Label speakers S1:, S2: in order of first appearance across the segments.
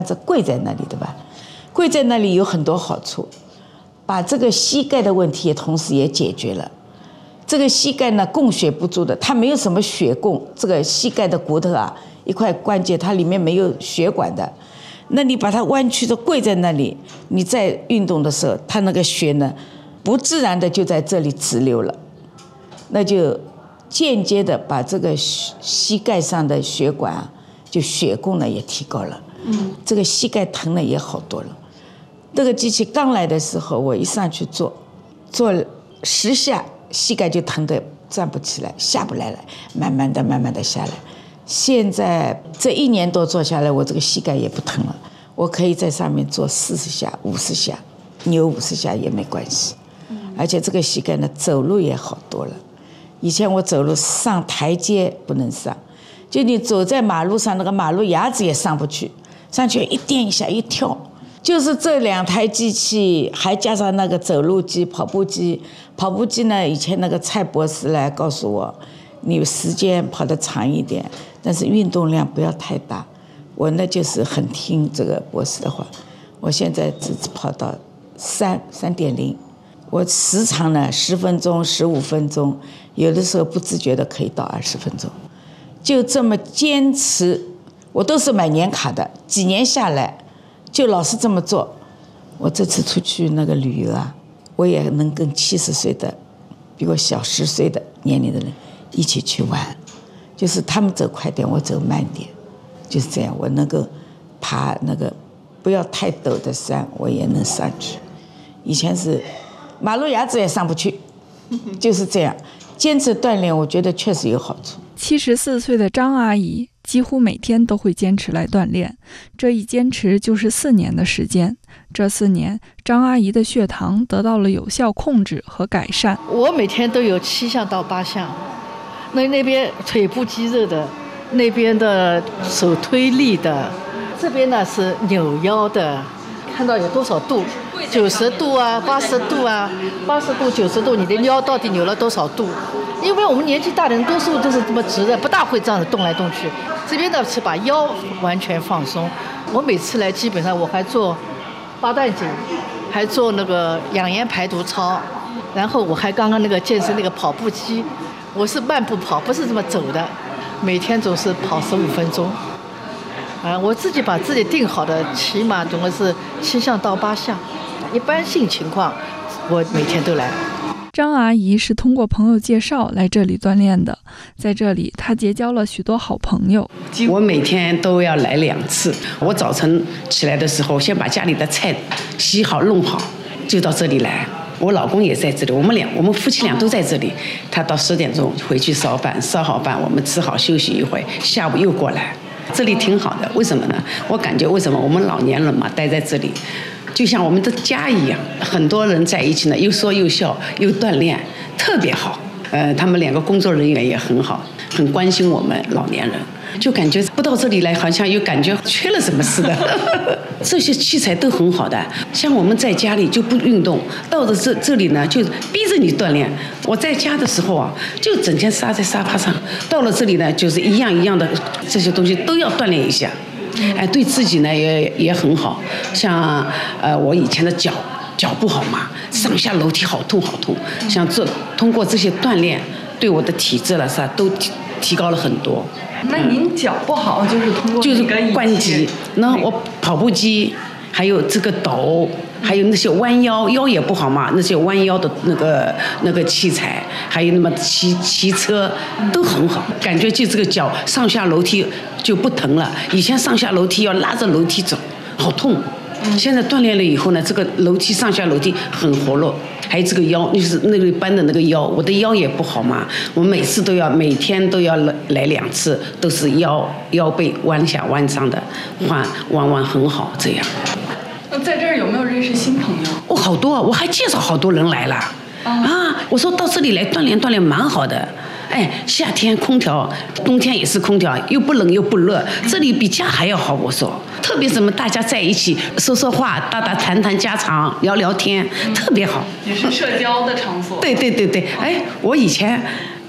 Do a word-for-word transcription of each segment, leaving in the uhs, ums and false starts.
S1: 这跪在那里的吧，跪在那里有很多好处，把这个膝盖的问题同时也解决了。这个膝盖呢供血不足的，它没有什么血供，这个膝盖的骨头啊一块关节它里面没有血管的，那你把它弯曲着跪在那里，你在运动的时候，它那个血呢不自然的就在这里直流了，那就间接的把这个膝盖上的血管啊，就血供呢也提高了，嗯，这个膝盖疼呢也好多了。这个机器刚来的时候，我一上去做，做十下，膝盖就疼得站不起来，下不来了，慢慢的、慢慢的下来。现在这一年多做下来，我这个膝盖也不疼了，我可以在上面做四十下、五十下，扭五十下也没关系。而且这个膝盖呢，走路也好多了。以前我走路上台阶不能上，就你走在马路上，那个马路牙子也上不去，上去一颠一下一跳。就是这两台机器，还加上那个走路机、跑步机。跑步机呢，以前那个蔡博士来告诉我，你时间跑得长一点，但是运动量不要太大。我呢就是很听这个博士的话，我现在只跑到三三点零，我时长呢十分钟、十五分钟，有的时候不自觉的可以到二十分钟，就这么坚持。我都是买年卡的，几年下来。就老是这么做，我这次出去那个旅游啊，我也能跟七十岁的、比我小十岁的年龄的人一起去玩，就是他们走快点，我走慢点，就是这样，我能够爬那个不要太陡的山，我也能上去。以前是马路牙子也上不去，就是这样。坚持锻炼，我觉得确实有好处。
S2: 七十四岁的张阿姨几乎每天都会坚持来锻炼，这一坚持就是四年的时间。这四年，张阿姨的血糖得到了有效控制和改善。
S3: 我每天都有七项到八项，那那边腿部肌肉的，那边的手推力的，这边呢是扭腰的，看到有多少度？九十度啊，八十度啊，八十度、九十度，你的腰到底扭了多少度？因为我们年纪大的人多数都是这么直的，不大会这样子动来动去。这边呢是把腰完全放松。我每次来基本上我还做八段锦，还做那个养颜排毒操，然后我还刚刚那个健身那个跑步机，我是慢步跑，不是这么走的，每天总是跑十五分钟。啊，我自己把自己定好的，起码总共是七项到八项。一般性情况，我每天都来。
S2: 张阿姨是通过朋友介绍来这里锻炼的，在这里她结交了许多好朋友。
S4: 我每天都要来两次。我早晨起来的时候，先把家里的菜洗好弄好，就到这里来。我老公也在这里，我们俩我们夫妻俩都在这里。他到十点钟回去烧饭，烧好饭我们吃好休息一会，下午又过来。这里挺好的，为什么呢？我感觉为什么我们老年人嘛，待在这里就像我们的家一样，很多人在一起呢，又说又笑又锻炼，特别好。呃，他们两个工作人员也很好，很关心我们老年人，就感觉不到这里来好像又感觉缺了什么似的。这些器材都很好的，像我们在家里就不运动，到了这这里呢就逼着你锻炼。我在家的时候啊，就整天撒在沙发上，到了这里呢就是一样一样的这些东西都要锻炼一下。哎，对自己呢也也很好，像呃我以前的脚脚不好嘛，上下楼梯好痛好痛，像这通过这些锻炼，对我的体质了啥都提提高了很多。
S5: 那您脚不好就是通过
S4: 就是关节，那我跑步机，还有这个斗，还有那些弯腰腰也不好嘛，那些弯腰的那个那个器材，还有那么骑骑车都很好，感觉就这个脚上下楼梯就不疼了。以前上下楼梯要拉着楼梯走，好痛。现在锻炼了以后呢，这个楼梯上下楼梯很活络。还有这个腰，就是那个搬的那个腰，我的腰也不好嘛，我每次都要每天都要来两次，都是腰腰背弯下弯上的，弯弯弯很好这样。
S5: 那在这儿有没有认识新朋友？
S4: 哦，好多，我还介绍好多人来了。啊，我说到这里来锻炼锻炼蛮好的。哎，夏天空调，冬天也是空调，又不冷又不热，这里比家还要好。我说，特别什么大家在一起说说话，大大谈谈家常，聊聊天，特别好。
S5: 也是社交的场所。
S4: 对对对对，哎，我以前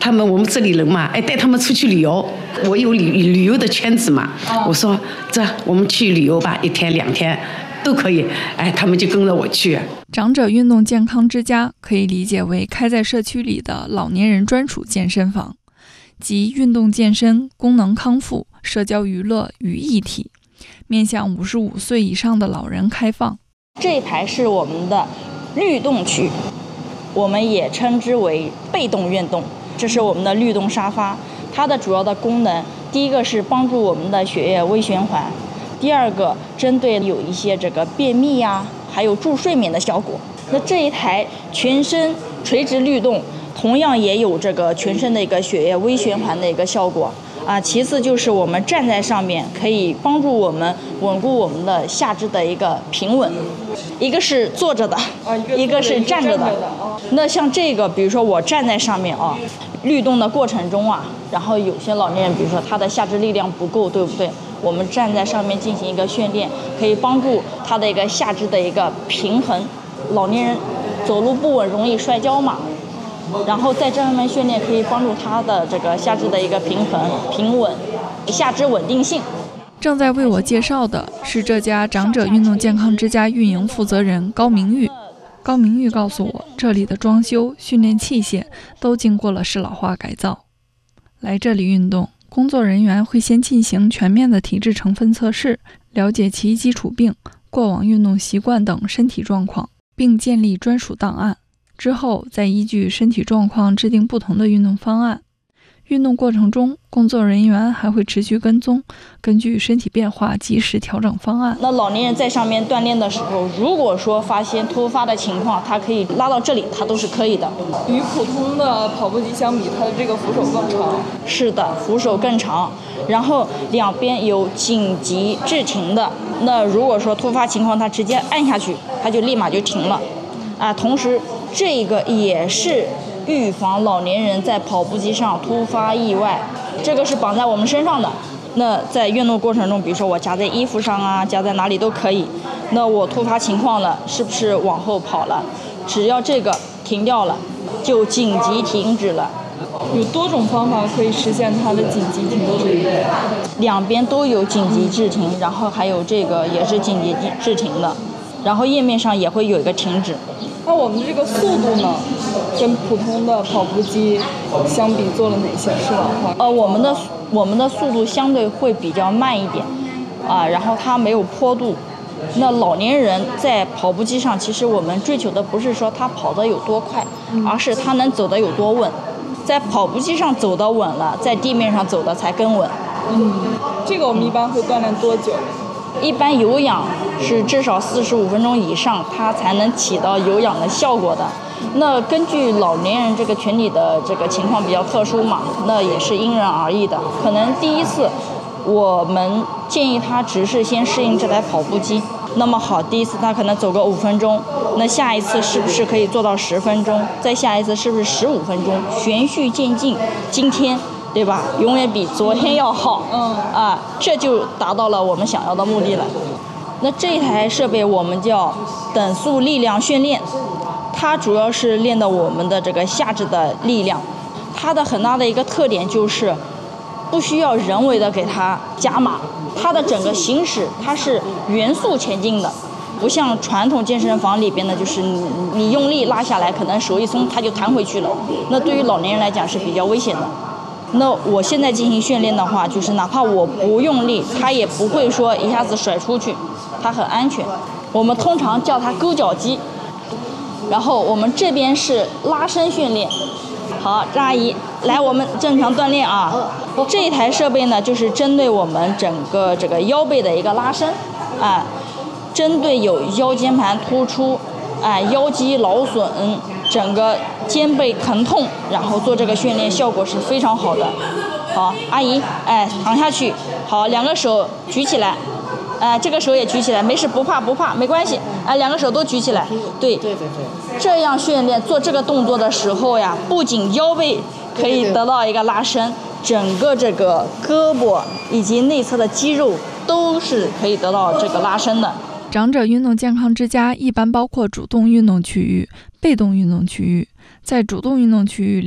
S4: 他们我们这里人嘛，哎，带他们出去旅游。我有旅旅游的圈子嘛，我说这我们去旅游吧，一天两天都可以。哎，他们就跟着我去。
S2: 长者运动健康之家可以理解为开在社区里的老年人专属健身房，集运动健身、功能康复、社交娱乐于一体，面向五十五岁以上的老人开放。
S6: 这一排是我们的律动区，我们也称之为被动运动。这是我们的律动沙发，它的主要的功能，第一个是帮助我们的血液微循环，第二个针对有一些这个便秘呀、啊，还有助睡眠的效果。那这一台全身垂直律动，同样也有这个全身的一个血液微循环的一个效果啊。其次就是我们站在上面，可以帮助我们稳固我们的下肢的一个平稳。一个是坐着的，一个是站着的。那像这个，比如说我站在上面啊，律动的过程中啊，然后有些老年人，比如说他的下肢力量不够，对不对？我们站在上面进行一个训练，可以帮助他的一个下肢的一个平衡。老年人走路不稳，容易摔跤嘛，然后在这上面训练可以帮助他的这个下肢的一个平衡、平稳、下肢稳定性。
S2: 正在为我介绍的是这家长者运动健康之家运营负责人高明玉。高明玉告诉我，这里的装修、训练器械都经过了适老化改造。来这里运动，工作人员会先进行全面的体质成分测试，了解其基础病、过往运动习惯等身体状况，并建立专属档案。之后再依据身体状况制定不同的运动方案。运动过程中，工作人员还会持续跟踪，根据身体变化及时调整方案。
S6: 那老年人在上面锻炼的时候，如果说发现突发的情况，他可以拉到这里，他都是可以的。
S5: 与普通的跑步机相比，它的这个扶手更长。
S6: 是的，扶手更长，然后两边有紧急制停的。那如果说突发情况，他直接按下去，他就立马就停了。啊，同时这个也是预防老年人在跑步机上突发意外，这个是绑在我们身上的。那在运动过程中，比如说我夹在衣服上啊，夹在哪里都可以。那我突发情况了，是不是往后跑了？只要这个停掉了，就紧急停止了。
S5: 有多种方法可以实现它的紧急停止。
S6: 两边都有紧急制停，然后还有这个也是紧急制停的，然后页面上也会有一个停止。
S5: 那我们的这个速度呢，跟普通的跑步机相比做了哪些适老化？
S6: 呃，我们的我们的速度相对会比较慢一点，啊，然后它没有坡度。那老年人在跑步机上，其实我们追求的不是说他跑得有多快，而是他能走得有多稳。在跑步机上走得稳了，在地面上走的才更稳。
S5: 嗯，这个我们一般会锻炼多久？
S6: 一般有氧是至少四十五分钟以上，它才能起到有氧的效果的。那根据老年人这个群体的这个情况比较特殊嘛，那也是因人而异的。可能第一次我们建议他只是先适应这台跑步机，那么好，第一次他可能走个五分钟，那下一次是不是可以做到十分钟？再下一次是不是十五分钟？循序渐进，今天对吧？永远比昨天要好。
S5: 嗯
S6: 啊，这就达到了我们想要的目的了。那这台设备我们叫等速力量训练，它主要是练的我们的这个下肢的力量。它的很大的一个特点就是不需要人为的给它加码，它的整个行驶它是匀速前进的。不像传统健身房里边的，就是你你用力拉下来，可能手一松它就弹回去了。那对于老年人来讲是比较危险的。那我现在进行训练的话，就是哪怕我不用力，它也不会说一下子甩出去，它很安全。我们通常叫它勾脚机。然后我们这边是拉伸训练。好，张阿姨，来我们正常锻炼啊。这一台设备呢，就是针对我们整个这个腰背的一个拉伸，啊，针对有腰间盘突出，啊，腰肌劳损，整个肩背疼痛，然后做这个训练效果是非常好的。好，阿姨，哎，躺下去，好，两个手举起来，哎，这个手也举起来，没事，不怕不怕，没关系，哎，两个手都举起来，对，对对对，这样训练做这个动作的时候呀，不仅腰背可以得到一个拉伸，整个这个胳膊以及内侧的肌肉都是可以得到这个拉伸的。
S2: 长者运动健康之家一般包括主动运动区域、被动运动区域。在主动运动区域里，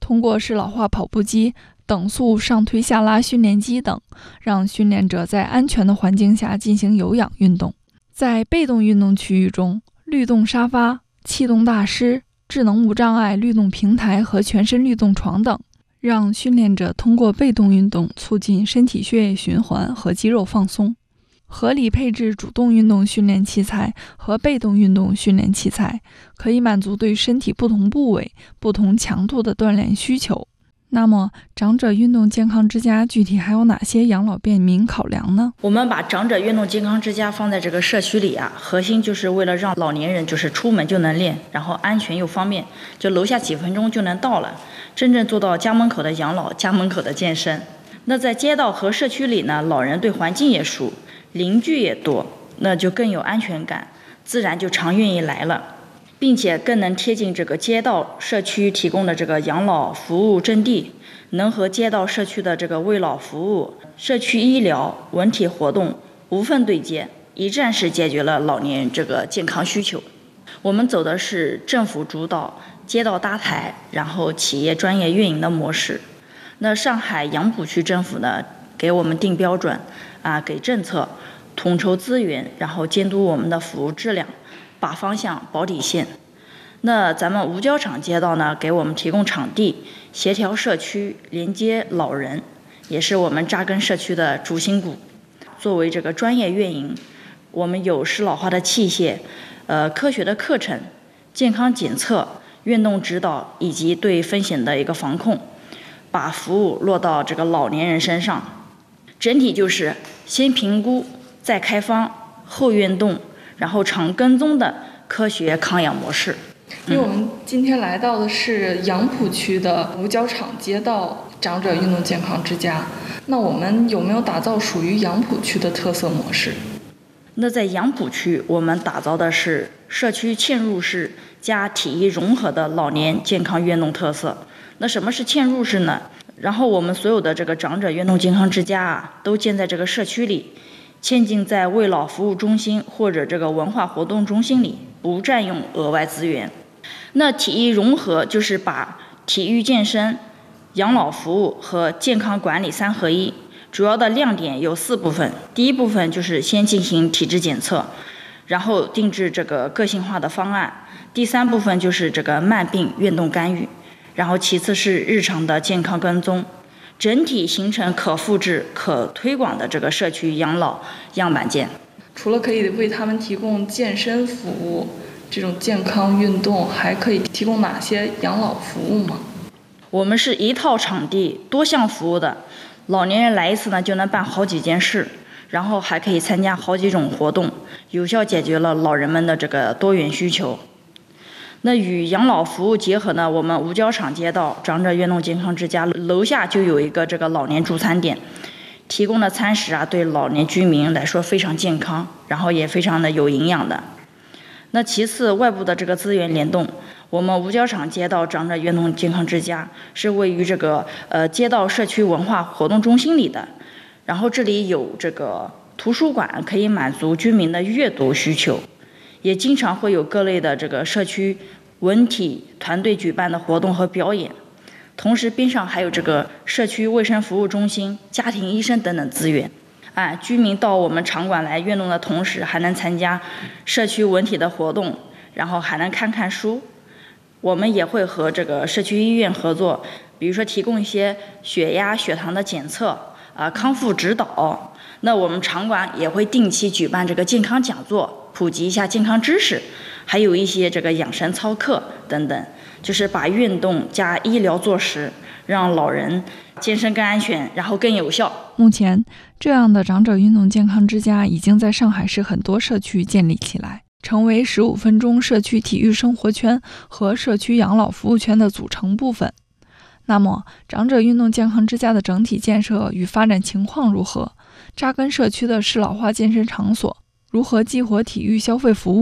S2: 通过适老化跑步机、等速上推下拉训练机等，让训练者在安全的环境下进行有氧运动。在被动运动区域中，律动沙发、气动大师、智能无障碍律动平台和全身律动床等，让训练者通过被动运动促进身体血液循环和肌肉放松。合理配置主动运动训练器材和被动运动训练器材，可以满足对身体不同部位、不同强度的锻炼需求。那么，长者运动健康之家具体还有哪些养老便民考量呢？
S6: 我们把长者运动健康之家放在这个社区里啊，核心就是为了让老年人就是出门就能练，然后安全又方便，就楼下几分钟就能到了，真正做到家门口的养老、家门口的健身。那在街道和社区里呢，老人对环境也熟，邻居也多，那就更有安全感，自然就常愿意来了，并且更能贴近这个街道社区提供的这个养老服务阵地，能和街道社区的这个慰老服务、社区医疗、文体活动无缝对接，一站式解决了老年人这个健康需求。我们走的是政府主导、街道搭台，然后企业专业运营的模式。那上海杨浦区政府呢，给我们定标准啊，给政策，统筹资源，然后监督我们的服务质量，把方向保底线。那咱们五角场街道呢，给我们提供场地，协调社区，连接老人，也是我们扎根社区的主心骨。作为这个专业运营，我们有适老化的器械，呃，科学的课程，健康检测、运动指导以及对风险的一个防控，把服务落到这个老年人身上。整体就是先评估，再开方，后运动，然后长跟踪的科学康养模式。
S5: 因为我们今天来到的是杨浦区的五角场街道长者运动健康之家，那我们有没有打造属于杨浦区的特色模式？
S6: 那在杨浦区，我们打造的是社区嵌入式加体育融合的老年健康运动特色。那什么是嵌入式呢？然后我们所有的这个长者运动健康之家啊，都建在这个社区里，嵌进在慰老服务中心或者这个文化活动中心里，不占用额外资源。那体育融合就是把体育健身、养老服务和健康管理三合一。主要的亮点有四部分，第一部分就是先进行体质检测，然后定制这个个性化的方案。第三部分就是这个慢病运动干预，然后其次是日常的健康跟踪，整体形成可复制、可推广的这个社区养老样板间。
S5: 除了可以为他们提供健身服务，这种健康运动还可以提供哪些养老服务吗？
S6: 我们是一套场地多项服务的，老年人来一次呢就能办好几件事，然后还可以参加好几种活动，有效解决了老人们的这个多元需求。那与养老服务结合呢，我们五角场街道长者运动健康之家楼下就有一个这个老年助餐点，提供的餐食啊，对老年居民来说非常健康，然后也非常的有营养的。那其次，外部的这个资源联动，我们五角场街道长者运动健康之家是位于这个呃街道社区文化活动中心里的，然后这里有这个图书馆，可以满足居民的阅读需求，也经常会有各类的这个社区文体团队举办的活动和表演。同时边上还有这个社区卫生服务中心、家庭医生等等资源。啊，居民到我们场馆来运动的同时，还能参加社区文体的活动，然后还能看看书。我们也会和这个社区医院合作，比如说提供一些血压、血糖的检测，啊，康复指导。那我们场馆也会定期举办这个健康讲座，普及一下健康知识，还有一些这个养生操课等等，就是把运动加医疗做实，让老人健身更安全，然后更有效。
S2: 目前，这样的长者运动健康之家已经在上海市很多社区建立起来，成为十五分钟社区体育生活圈和社区养老服务圈的组成部分。那么，长者运动健康之家的整体建设与发展情况如何？扎根社区的适老化健身场所如何激活体育消费服务？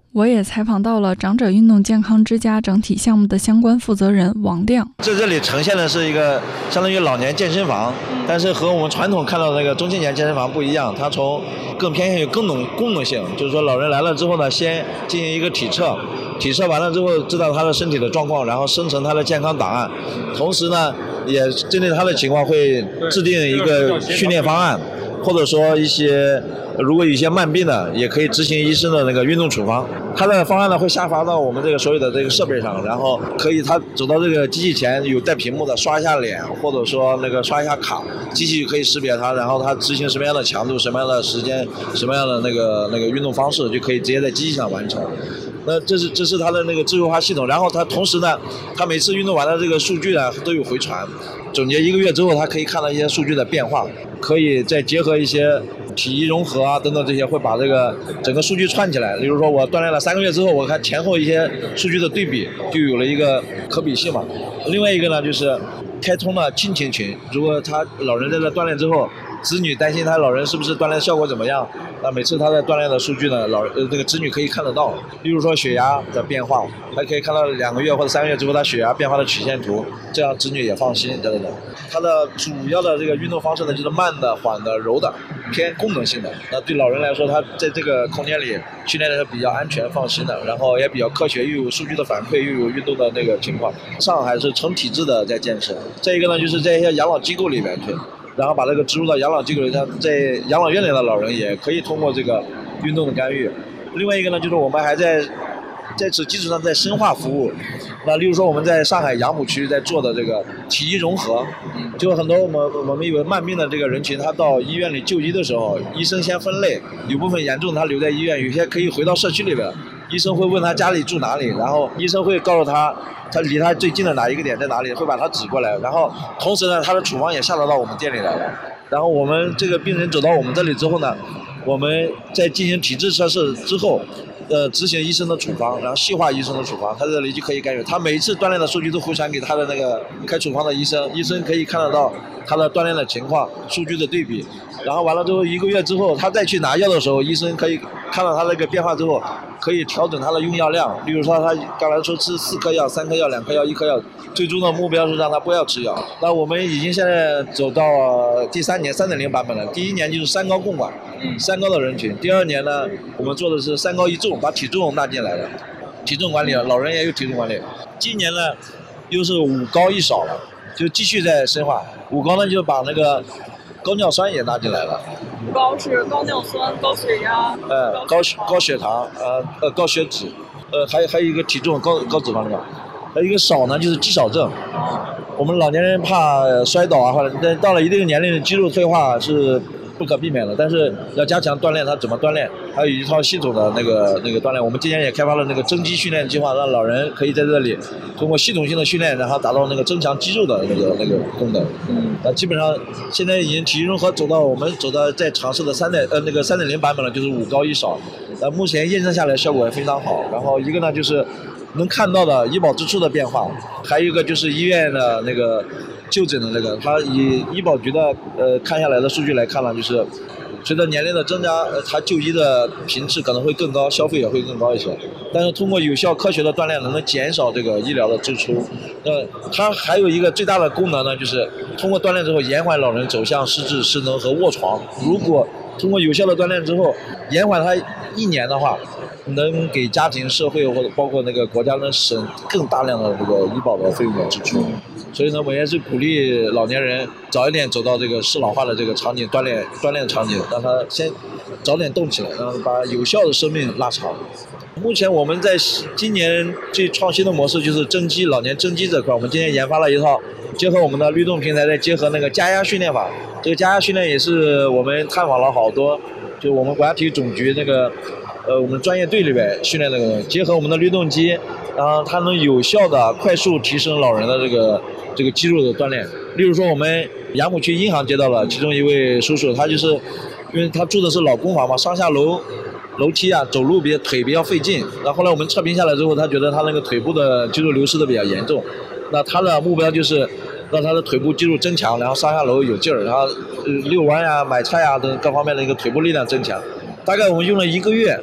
S2: 我也采访到了长者运动健康之家整体项目的相关负责人王亮。
S7: 在这里呈现的是一个相当于老年健身房，但是和我们传统看到的那个中青年健身房不一样，它从更偏向于功能功能性，就是说老人来了之后呢，先进行一个体测，体测完了之后知道他的身体的状况，然后生成他的健康档案，同时呢也针对他的情况会制定一个训练方案，或者说一些如果有一些慢病的，也可以执行医生的那个运动处方。他的方案呢会下发到我们这个所有的这个设备上，然后可以他走到这个机器前有带屏幕的，刷一下脸，或者说那个刷一下卡，机器可以识别他，然后他执行什么样的强度、什么样的时间、什么样的那个那个运动方式，就可以直接在机器上完成。那这是这是它的那个智慧化系统，然后它同时呢，它每次运动完的这个数据呢都有回传，总结一个月之后，它可以看到一些数据的变化，可以再结合一些体育融合啊等等这些，会把这个整个数据串起来。比如说我锻炼了三个月之后，我看前后一些数据的对比，就有了一个可比性嘛。另外一个呢，就是开通了亲情群，如果他老人在这锻炼之后，子女担心他老人是不是锻炼效果怎么样，那每次他在锻炼的数据呢，老呃那个子女可以看得到，比如说血压的变化，还可以看到两个月或者三个月之后他血压变化的曲线图，这样子女也放心等等等。它的主要的这个运动方式呢，就是慢的、缓的、柔的，偏功能性的。那对老人来说，他在这个空间里训练的是比较安全、放心的，然后也比较科学，又有数据的反馈，又有运动的那个情况。上海是成体制的在建设，再一个呢，就是在一些养老机构里面去。然后把这个植入到养老机构里，像在养老院里的老人也可以通过这个运动的干预。另外一个呢，就是我们还在在此基础上在深化服务。那例如说我们在上海杨浦区在做的这个体育融合，就很多我们我们有慢病的这个人群，他到医院里就医的时候，医生先分类，有部分严重他留在医院，有些可以回到社区里边。医生会问他家里住哪里，然后医生会告诉他他离他最近的哪一个点在哪里，会把他指过来，然后同时呢他的处方也下达到我们店里来了。然后我们这个病人走到我们这里之后呢，我们在进行体质测试之后，呃执行医生的处方，然后细化医生的处方，他这里就可以干预。他每一次锻炼的数据都回传给他的那个开处方的医生，医生可以看得到他的锻炼的情况，数据的对比。然后完了之后一个月之后，他再去拿药的时候，医生可以看到他那个变化之后，可以调整他的用药量。例如说他刚才说吃四颗药、三颗药、两颗药、一颗药，最终的目标是让他不要吃药。那我们已经现在走到第三年 三点零 版本了。第一年就是三高共管，三高的人群。第二年呢，我们做的是三高一重，把体重纳进来了，体重管理了，老人也有体重管理。今年呢，又是五高一少了，就继续在深化。五高呢，就把那个高尿酸也纳进来了。
S8: 高是高尿酸、高血压、
S7: 呃高高血糖、呃呃高血脂，呃还有还有一个体重高高脂肪那个，还有一个少呢就是肌少症。我们老年人怕摔倒啊，或者但到了一定年龄，肌肉退化是不可避免的，但是要加强锻炼，它怎么锻炼？还有一套系统的那个那个锻炼。我们今年也开发了那个增肌训练计划，让老人可以在这里通过系统性的训练，然后达到那个增强肌肉的那个那个功能。那基本上现在已经体育融合走到我们走到在尝试的三点呃那个三点零版本了，就是五高一少。呃，目前验证下来效果也非常好。然后一个呢就是能看到的医保支出的变化，还有一个就是医院的那个就诊的这个，它以医保局的呃看下来的数据来看呢，就是随着年龄的增加，呃，它就医的频次可能会更高，消费也会更高一些。但是通过有效科学的锻炼，能够减少这个医疗的支出。那它还有一个最大的功能呢，就是通过锻炼之后，延缓老人走向失智、失能和卧床。如果通过有效的锻炼之后，延缓它一年的话，能给家庭、社会或者包括那个国家能省更大量的这个医保的费用的支出。所以呢，我也是鼓励老年人早一点走到这个适老化的这个场景锻炼锻炼场景，让他先早点动起来，然后把有效的生命拉长。目前我们在今年最创新的模式就是增肌，老年增肌这块，我们今天研发了一套结合我们的律动平台，再结合那个加压训练法。这个加压训练也是我们探访了好多，就我们国家体育总局那个呃我们专业队里边训练那个，结合我们的律动机，然后它能有效的快速提升老人的这个这个肌肉的锻炼。例如说我们杨浦区银行接到了其中一位叔叔，他就是因为他住的是老公房嘛，上下楼楼梯啊，走路比较腿比较费劲。那后来我们测评下来之后，他觉得他那个腿部的肌肉流失的比较严重。那他的目标就是让他的腿部肌肉增强，然后上下楼有劲儿，然后遛弯呀、买菜呀等各方面的一个腿部力量增强。大概我们用了一个月，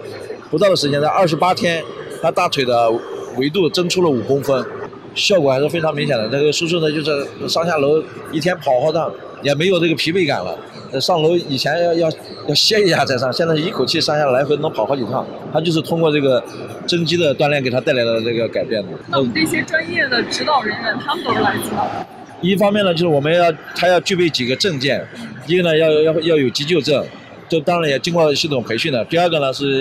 S7: 不到的时间，在二十八天，他大腿的维度增出了五公分，效果还是非常明显的。这个叔叔呢，就是上下楼一天跑好趟，也没有这个疲惫感了。上楼以前要要要歇一下再上，现在一口气上下来回能跑好几趟。他就是通过这个增肌的锻炼给他带来的这个改变的。
S8: 那我们这些专业的指导人员，他们都是来自哪儿？
S7: 一方面呢，就是我们要他要具备几个证件，一个呢要要要有急救证，这当然也经过系统培训的。第二个呢是